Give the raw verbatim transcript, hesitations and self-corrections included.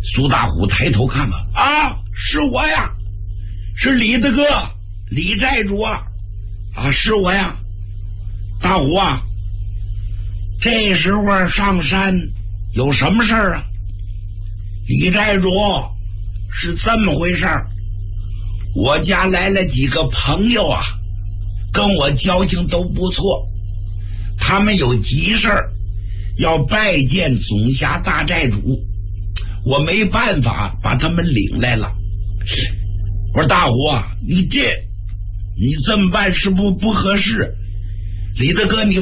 苏大虎抬头看看，啊，是我呀，是李大哥，李寨主啊，啊，是我呀，大虎啊，这时候上山有什么事儿啊？李寨主，是这么回事儿，我家来了几个朋友啊，跟我交情都不错，他们有急事儿要拜见总辖大寨主，我没办法把他们领来了。我说大虎啊，你这你这么办是不不合适，李大哥你